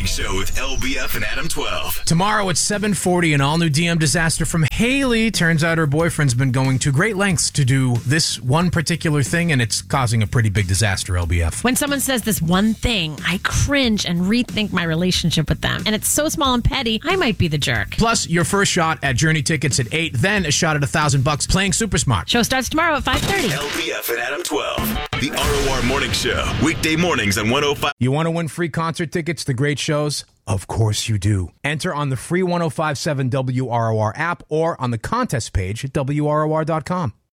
Morning Show with LBF and Adam 12. Tomorrow at 7:40, an all-new DM disaster from Haley. Turns out her boyfriend's been going to great lengths to do this one particular thing, and it's causing a pretty big disaster, LBF. When someone says this one thing, I cringe and rethink my relationship with them. And it's so small and petty, I might be the jerk. Plus, your first shot at Journey tickets at 8, then a shot at $1,000 playing Super Smart. Show starts tomorrow at 5:30. LBF and Adam 12. The ROR Morning Show. Weekday mornings on 105. You want to win free concert tickets to great shows? Of course you do. Enter on the free 1057 WROR app or on the contest page at WROR.com.